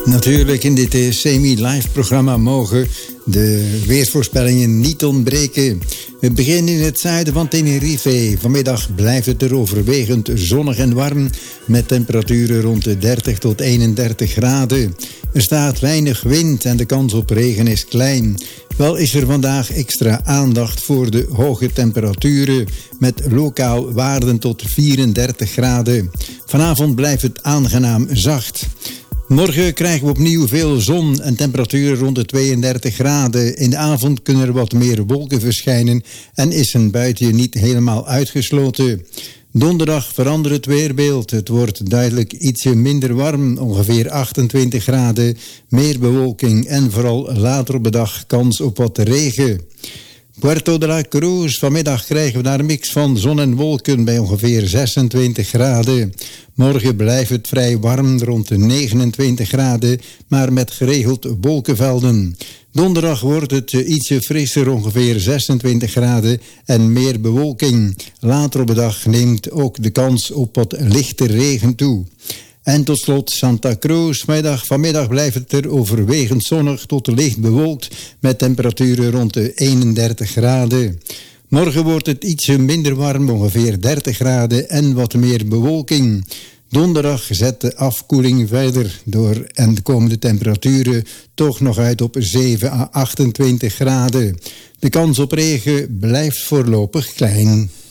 Natuurlijk, in dit semi-live programma mogen de weersvoorspellingen niet ontbreken. We beginnen in het zuiden van Tenerife. Vanmiddag blijft het er overwegend zonnig en warm, met temperaturen rond de 30 tot 31 graden. Er staat weinig wind en de kans op regen is klein. Wel is er vandaag extra aandacht voor de hoge temperaturen, met lokaal waarden tot 34 graden. Vanavond blijft het aangenaam zacht. Morgen krijgen we opnieuw veel zon en temperaturen rond de 32 graden. In de avond kunnen er wat meer wolken verschijnen en is een buitje niet helemaal uitgesloten. Donderdag verandert het weerbeeld. Het wordt duidelijk ietsje minder warm, ongeveer 28 graden, meer bewolking en vooral later op de dag kans op wat regen. Puerto de la Cruz, vanmiddag krijgen we daar een mix van zon en wolken bij ongeveer 26 graden. Morgen blijft het vrij warm rond de 29 graden, maar met geregeld wolkenvelden. Donderdag wordt het ietsje frisser, ongeveer 26 graden en meer bewolking. Later op de dag neemt ook de kans op wat lichte regen toe. En tot slot Santa Cruz. Vanmiddag blijft het er overwegend zonnig tot licht bewolkt, met temperaturen rond de 31 graden. Morgen wordt het ietsje minder warm, ongeveer 30 graden en wat meer bewolking. Donderdag zet de afkoeling verder door en komen de temperaturen toch nog uit op 7 à 28 graden. De kans op regen blijft voorlopig klein.